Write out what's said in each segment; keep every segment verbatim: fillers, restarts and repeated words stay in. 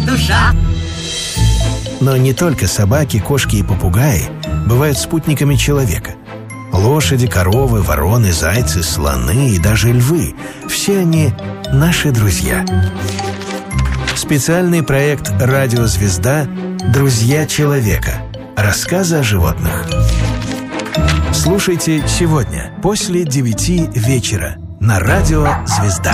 душа. Но не только собаки, кошки и попугаи бывают спутниками человека. Лошади, коровы, вороны, зайцы, слоны и даже львы – все они наши друзья. Специальный проект «Радио Звезда. Друзья человека». Рассказы о животных. Слушайте сегодня после девяти вечера на Радио Звезда.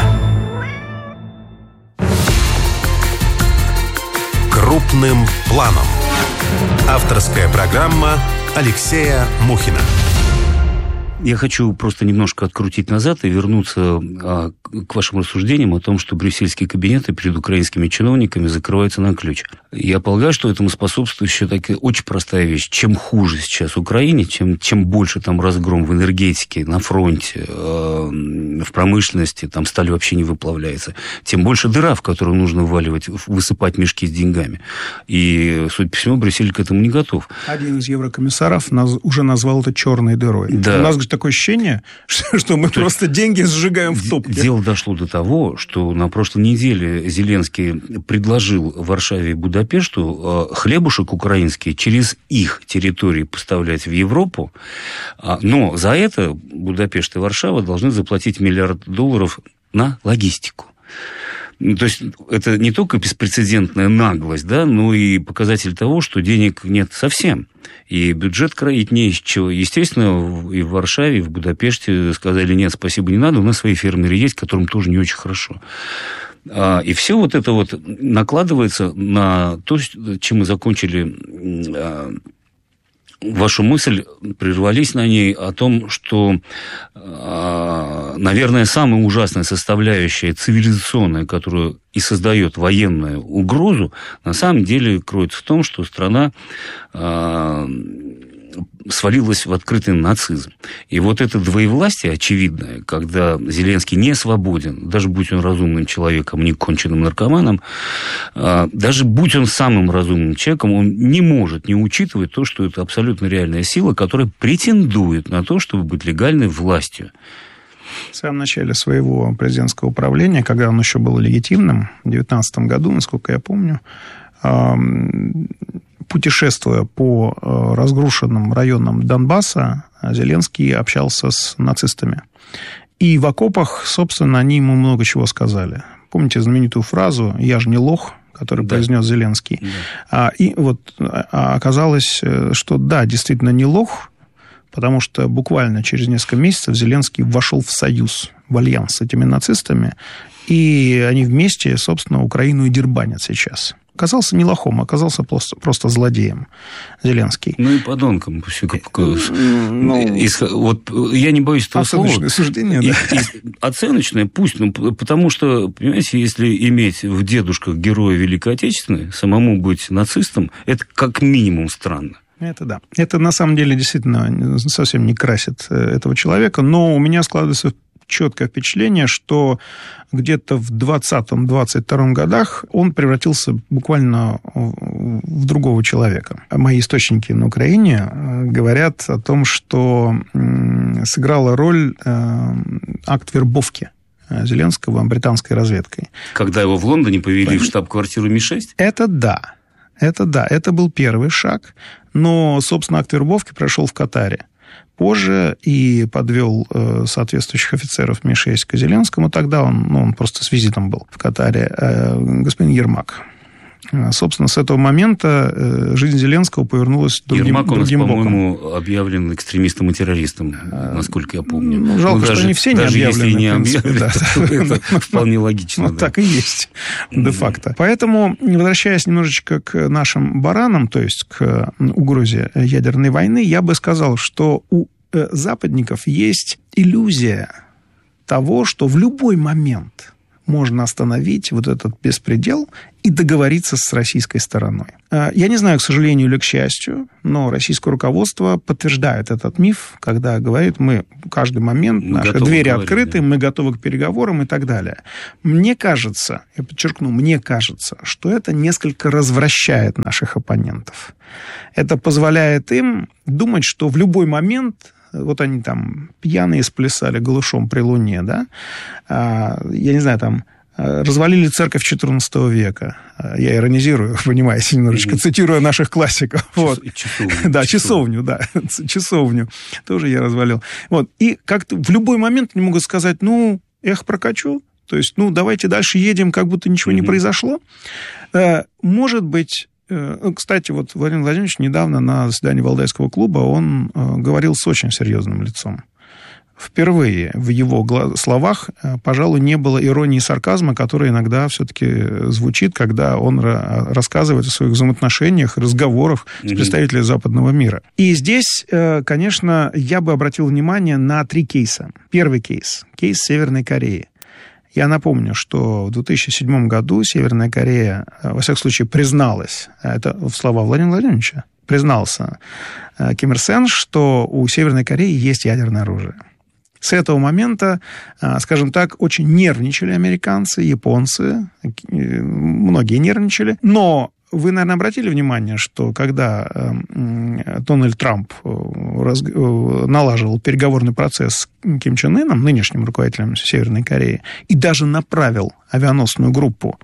Крупным планом. Авторская программа Алексея Мухина. Я хочу просто немножко открутить назад и вернуться а, к вашим рассуждениям о том, что брюссельские кабинеты перед украинскими чиновниками закрываются на ключ. Я полагаю, что этому способствует еще такая очень простая вещь. Чем хуже сейчас Украине, чем, чем больше там разгром в энергетике, на фронте, э, в промышленности, там сталь вообще не выплавляется, тем больше дыра, в которую нужно вваливать, высыпать мешки с деньгами. И, судя по всему, Брюссель к этому не готов. Один из еврокомиссаров наз... уже назвал это черной дырой. Да. У нас такое ощущение, что, что мы То просто деньги сжигаем в топке. Дело дошло до того, что на прошлой неделе Зеленский предложил Варшаве и Будапешту хлебушек украинский через их территории поставлять в Европу, но за это Будапешт и Варшава должны заплатить миллиард долларов на логистику. То есть это не только беспрецедентная наглость, да, но и показатель того, что денег нет совсем. И бюджет кроить не из чего. Естественно, и в Варшаве, и в Будапеште сказали: нет, спасибо, не надо, у нас свои фермеры есть, которым тоже не очень хорошо. И все вот это вот накладывается на то, чем мы закончили вашу мысль, прервались на ней, о том, что, наверное, самая ужасная составляющая цивилизационная, которую и создает военную угрозу, на самом деле кроется в том, что страна свалилась в открытый нацизм. И вот это двоевластие очевидное, когда Зеленский не свободен, даже будь он разумным человеком, не конченным наркоманом, даже будь он самым разумным человеком, он не может не учитывать то, что это абсолютно реальная сила, которая претендует на то, чтобы быть легальной властью. В самом начале своего президентского правления, когда он еще был легитимным, в две тысячи девятнадцатом году, насколько я помню, путешествуя по разрушенным районам Донбасса, Зеленский общался с нацистами. И в окопах, собственно, они ему много чего сказали. Помните знаменитую фразу «Я же не лох», которую да. произнес Зеленский? Да. И вот оказалось, что да, действительно не лох, потому что буквально через несколько месяцев Зеленский вошел в союз, в альянс с этими нацистами, и они вместе, собственно, Украину и дербанят сейчас. Оказался не лохом, оказался просто, просто злодеем Зеленский. Ну и подонком. Ну, вот я не боюсь этого слова. Оценочное суждение, да? Оценочное, пусть, ну, потому что, понимаете, если иметь в дедушках героя Великой Отечественной, самому быть нацистом, это как минимум странно. Это да. Это на самом деле действительно совсем не красит этого человека, но у меня складывается четкое впечатление, что где-то в двадцатом-двадцать втором годах он превратился буквально в другого человека. Мои источники на Украине говорят о том, что сыграла роль акт вербовки Зеленского британской разведкой. Когда его в Лондоне повели в штаб-квартиру Ми шесть? Это да. Это да. Это был первый шаг. Но, собственно, акт вербовки прошел в Катаре. Позже и подвел э, соответствующих офицеров Ми шесть к Зеленскому. Тогда он, ну, он просто с визитом был в Катаре. Э, господин Ермак. Собственно, с этого момента жизнь Зеленского повернулась другим, Ермак у нас, другим боком. по-моему, объявлен экстремистом и террористом, насколько я помню. Ну, жалко, ну, даже, что не все не даже объявлены. Если не принципе, объявлены, да. это вполне логично. Ну, так и есть, де-факто. Поэтому, возвращаясь немножечко к нашим баранам, то есть к угрозе ядерной войны, я бы сказал, что у западников есть иллюзия того, что в любой момент можно остановить вот этот беспредел и договориться с российской стороной. Я не знаю, к сожалению или к счастью, но российское руководство подтверждает этот миф, когда говорит, мы каждый момент, мы наши двери говорить, открыты, да. мы готовы к переговорам и так далее. Мне кажется, я подчеркну, мне кажется, что это несколько развращает наших оппонентов. Это позволяет им думать, что в любой момент... Вот они там пьяные сплясали голышом при луне, да? Я не знаю, там развалили церковь четырнадцатого века. Я иронизирую, понимаете, немножечко, mm-hmm. цитируя наших классиков. Часов... Вот. Часовню. Да, часовню, да, часовню тоже я развалил. Вот. И как-то в любой момент они могут сказать, ну, эх, прокачу, то есть, ну, давайте дальше едем, как будто ничего mm-hmm. не произошло. Может быть, кстати, вот Владимир Владимирович недавно на заседании Валдайского клуба, он говорил с очень серьезным лицом. Впервые в его словах, пожалуй, не было иронии и сарказма, которая иногда все-таки звучит, когда он рассказывает о своих взаимоотношениях, разговорах mm-hmm. с представителями западного мира. И здесь, конечно, я бы обратил внимание на три кейса. Первый кейс – кейс Северной Кореи. Я напомню, что в две тысячи седьмом году Северная Корея, во всяком случае, призналась, это слова Владимира Владимировича, признался Ким Ир Сен, что у Северной Кореи есть ядерное оружие. С этого момента, скажем так, очень нервничали американцы, японцы, многие нервничали. Но вы, наверное, обратили внимание, что когда Дональд Трамп налаживал переговорный процесс с Ким Чен Ыном, нынешним руководителем Северной Кореи, и даже направил авианосную группу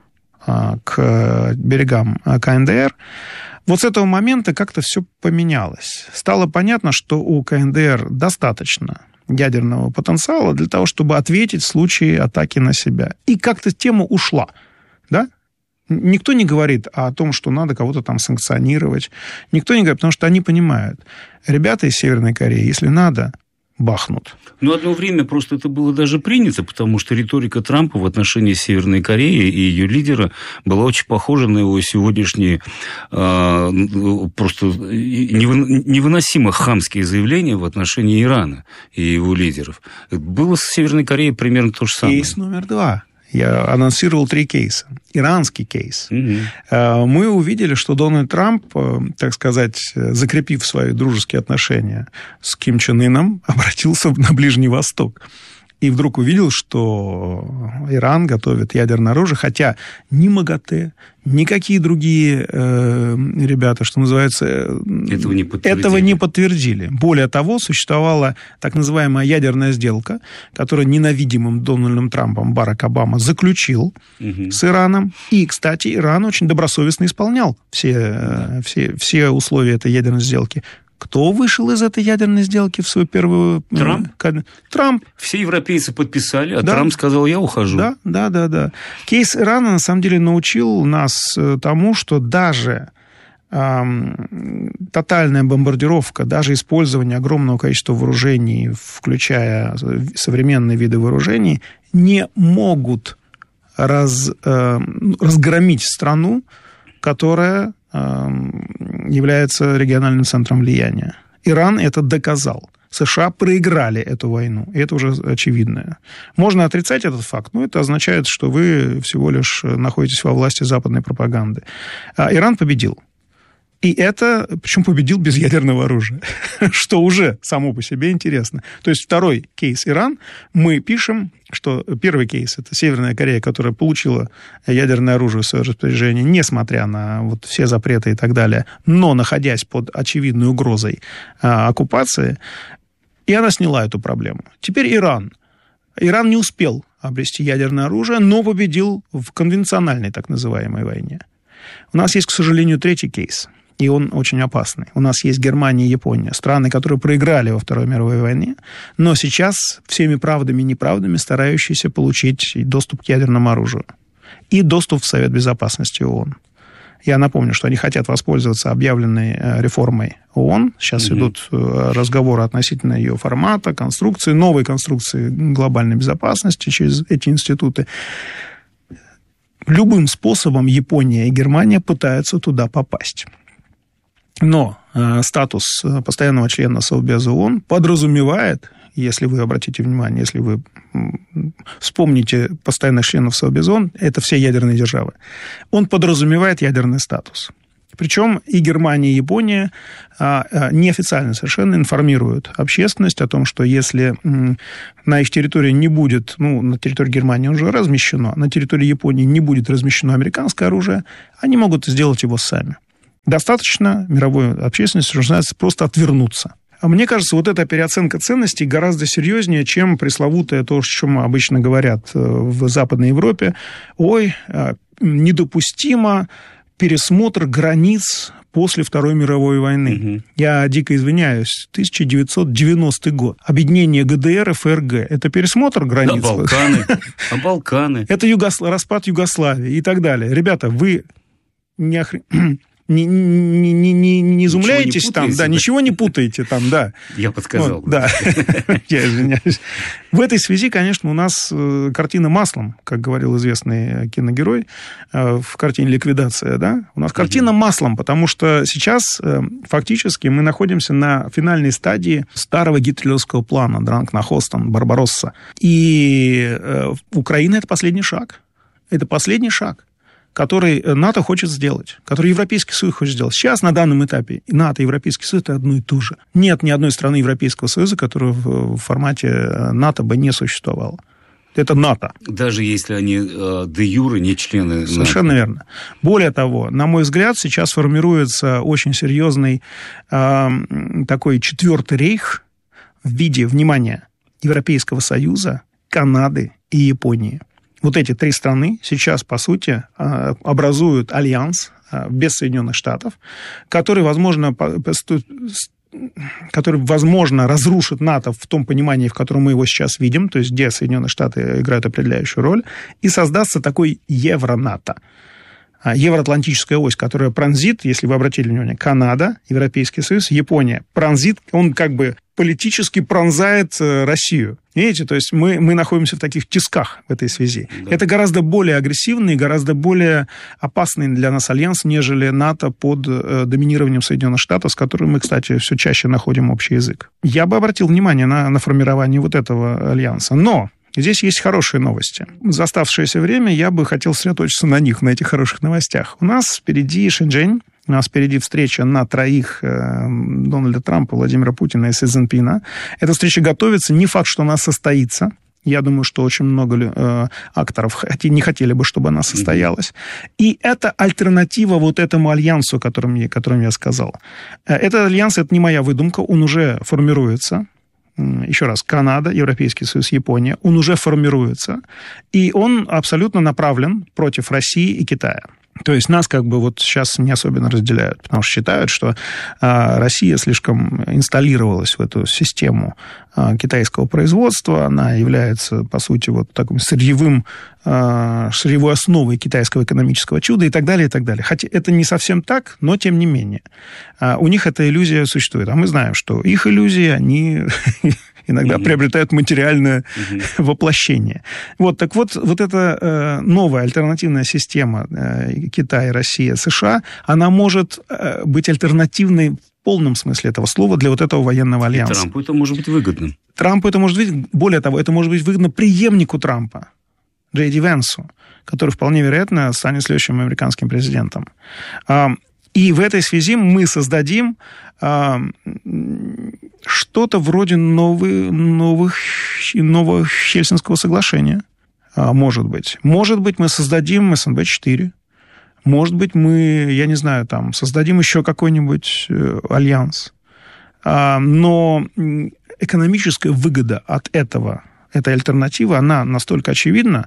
к берегам ка эн дэ эр, вот с этого момента как-то все поменялось. Стало понятно, что у ка эн дэ эр достаточно ядерного потенциала для того, чтобы ответить в случае атаки на себя. И как-то тема ушла, да? Никто не говорит о том, что надо кого-то там санкционировать. Никто не говорит, потому что они понимают. Ребята из Северной Кореи, если надо, бахнут. Но одно время просто это было даже принято, потому что риторика Трампа в отношении Северной Кореи и ее лидера была очень похожа на его сегодняшние э, просто невыносимо хамские заявления в отношении Ирана и его лидеров. Было с Северной Кореей примерно то же самое. Кейс номер два. Я анонсировал три кейса. Иранский кейс. Mm-hmm. Мы увидели, что Дональд Трамп, так сказать, закрепив свои дружеские отношения с Ким Чен Ыном, обратился на Ближний Восток. И вдруг увидел, что Иран готовит ядерное оружие, хотя ни МАГАТЭ, никакие другие э, ребята, что называется, этого не подтвердили. этого не подтвердили. Более того, существовала так называемая ядерная сделка, которую ненавидимым Дональдом Трампом Барак Обама заключил угу. с Ираном. И, кстати, Иран очень добросовестно исполнял все, да. все, все условия этой ядерной сделки. Кто вышел из этой ядерной сделки в свою первую... Трамп. Трамп. Все европейцы подписали, а да. Трамп сказал, я ухожу. Да, да, да, да. Кейс Ирана, на самом деле, научил нас тому, что даже эм, тотальная бомбардировка, даже использование огромного количества вооружений, включая современные виды вооружений, не могут раз, э, разгромить страну, которая является региональным центром влияния. Иран это доказал. США проиграли эту войну, и это уже очевидно. Можно отрицать этот факт, но это означает, что вы всего лишь находитесь во власти западной пропаганды. А Иран победил. И это, причем победил без ядерного оружия, что уже само по себе интересно. То есть второй кейс Иран, мы пишем, что первый кейс – это Северная Корея, которая получила ядерное оружие в свое распоряжение, несмотря на вот все запреты и так далее, но находясь под очевидной угрозой а, оккупации, и она сняла эту проблему. Теперь Иран. Иран не успел обрести ядерное оружие, но победил в конвенциональной так называемой войне. У нас есть, к сожалению, третий кейс. И он очень опасный. У нас есть Германия и Япония, страны, которые проиграли во Второй мировой войне, но сейчас всеми правдами и неправдами старающиеся получить доступ к ядерному оружию и доступ в Совет Безопасности ООН. Я напомню, что они хотят воспользоваться объявленной реформой ООН. Сейчас mm-hmm. идут разговоры относительно ее формата, конструкции, новой конструкции глобальной безопасности через эти институты. Любым способом Япония и Германия пытаются туда попасть. Но э, статус постоянного члена Совбеза ООН подразумевает, если вы обратите внимание, если вы вспомните постоянных членов Совбеза ООН, это все ядерные державы, он подразумевает ядерный статус. Причем и Германия, и Япония а, а, неофициально совершенно информируют общественность о том, что если м, на их территории не будет, ну, на территории Германии уже размещено, на территории Японии не будет размещено американское оружие, они могут сделать его сами. Достаточно мировой общественности, что называется, просто отвернуться. Мне кажется, вот эта переоценка ценностей гораздо серьезнее, чем пресловутое то, о чем обычно говорят в Западной Европе. Ой, недопустимо пересмотр границ после Второй мировой войны. Угу. Я дико извиняюсь. тысяча девятьсот девяностый год. Объединение ГДР и ФРГ. Это пересмотр границ? Да, Балканы. А Балканы. Это распад Югославии и так далее. Ребята, вы не охрен... Не, не, не, не, не изумляетесь не там, да, ничего не путаете там, да. Я подсказал. Вот, да, я извиняюсь. В этой связи, конечно, у нас картина маслом, как говорил известный киногерой в картине «Ликвидация», да. У нас картина маслом, потому что сейчас фактически мы находимся на финальной стадии старого гитлеровского плана Дранг-Нахостен, Барбаросса. И Украина – это последний шаг. Это последний шаг, который НАТО хочет сделать, который Европейский Союз хочет сделать. Сейчас, на данном этапе, НАТО и Европейский Союз – это одно и то же. Нет ни одной страны Европейского Союза, которая в формате НАТО бы не существовала. Это НАТО. Даже если они э, де юре не члены НАТО. Совершенно верно. Более того, на мой взгляд, сейчас формируется очень серьезный э, такой четвертый рейх в виде, внимания, Европейского Союза, Канады и Японии. Вот эти три страны сейчас, по сути, образуют альянс без Соединенных Штатов, который, возможно, который, возможно, разрушит НАТО в том понимании, в котором мы его сейчас видим, то есть где Соединенные Штаты играют определяющую роль, и создастся такой Евро-НАТО. Евроатлантическая ось, которая пронзит, если вы обратили внимание, Канада, Европейский Союз, Япония. Пронзит, он как бы политически пронзает Россию. Видите, то есть мы, мы находимся в таких тисках в этой связи. Да. Это гораздо более агрессивный, гораздо более опасный для нас альянс, нежели НАТО под э, доминированием Соединенных Штатов, с которыми мы, кстати, все чаще находим общий язык. Я бы обратил внимание на, на формирование вот этого альянса. Но здесь есть хорошие новости. За оставшееся время я бы хотел сосредоточиться на них, на этих хороших новостях. У нас впереди Шэньчжэнь, у нас впереди встреча на троих Дональда Трампа, Владимира Путина и Си Цзиньпина. Эта встреча готовится. Не факт, что она состоится. Я думаю, что очень много э, акторов не хотели бы, чтобы она состоялась. И это альтернатива вот этому альянсу, о котором, котором я сказал. Этот альянс, это не моя выдумка, он уже формируется. Еще раз, Канада, Европейский Союз, Япония, он уже формируется, и он абсолютно направлен против России и Китая. То есть нас как бы вот сейчас не особенно разделяют, потому что считают, что а, Россия слишком инсталлировалась в эту систему а, китайского производства, она является, по сути, вот таким сырьевым, а, сырьевой основой китайского экономического чуда и так далее, и так далее. Хотя это не совсем так, но тем не менее. А, у них эта иллюзия существует, а мы знаем, что их иллюзии, они иногда mm-hmm. приобретают материальное mm-hmm. воплощение. Вот, так вот, вот эта э, новая альтернативная система э, Китая, Россия, США, она может э, быть альтернативной в полном смысле этого слова для вот этого военного альянса. И Трампу это может быть выгодно. Трампу это может быть, более того, это может быть выгодно преемнику Трампа, Джей Ди Венсу, который вполне вероятно станет следующим американским президентом. И в этой связи мы создадим а, что-то вроде новых, новых, нового Хельсинского соглашения. А, может быть. Может быть, мы создадим эс эн бэ четыре. Может быть, мы, я не знаю, там, создадим еще какой-нибудь э, альянс. А, но экономическая выгода от этого, этой альтернативы, она настолько очевидна,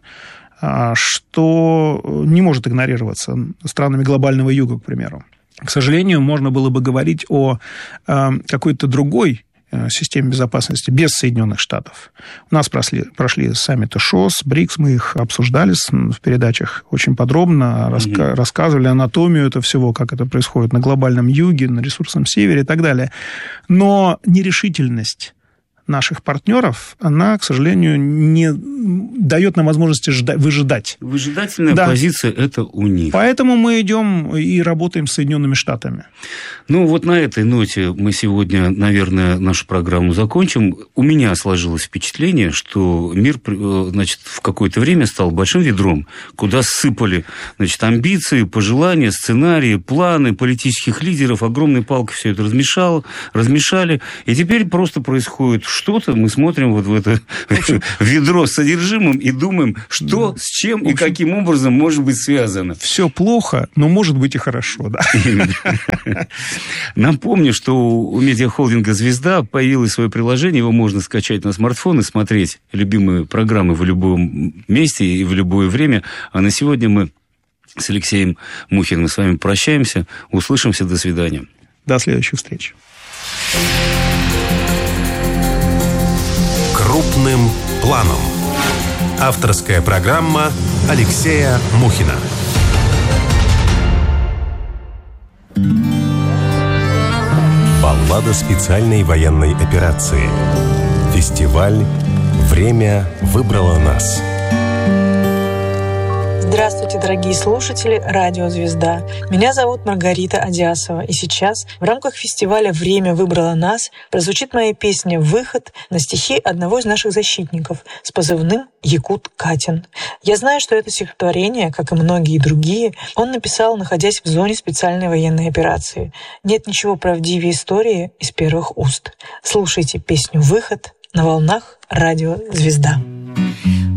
что не может игнорироваться странами глобального юга, к примеру. К сожалению, можно было бы говорить о какой-то другой системе безопасности без Соединенных Штатов. У нас прошли, прошли саммиты ШОС, БРИКС, мы их обсуждали в передачах очень подробно, раска- mm-hmm. рассказывали анатомию этого всего, как это происходит на глобальном юге, на ресурсном севере и так далее. Но нерешительность наших партнеров, она, к сожалению, не дает нам возможности ждать, выжидать. Выжидательная да. позиция – это у них. Поэтому мы идем и работаем с Соединенными Штатами. Ну, вот на этой ноте мы сегодня, наверное, нашу программу закончим. У меня сложилось впечатление, что мир, значит, в какое-то время стал большим ведром, куда сыпали, значит, амбиции, пожелания, сценарии, планы политических лидеров, огромной палкой все это размешало, размешали, и теперь просто происходит что-то мы смотрим вот в это ведро с содержимым и думаем, что, да. с чем общем, и каким образом может быть связано. Все плохо, но может быть и хорошо, да. Напомню, что у медиахолдинга «Звезда» появилось свое приложение, его можно скачать на смартфон и смотреть любимые программы в любом месте и в любое время. А на сегодня мы с Алексеем Мухиным с вами прощаемся. Услышимся. До свидания. До следующих встреч. Крупным планом. Авторская программа Алексея Мухина. Баллада специальной военной операции. Фестиваль «Время выбрало нас». Здравствуйте, дорогие слушатели радио «Звезда». Меня зовут Маргарита Адиасова, и сейчас в рамках фестиваля «Время выбрало нас» прозвучит моя песня «Выход» на стихи одного из наших защитников с позывным Якут Катин. Я знаю, что это стихотворение, как и многие другие, он написал, находясь в зоне специальной военной операции. Нет ничего правдивее истории из первых уст. Слушайте песню «Выход» на волнах радио «Звезда».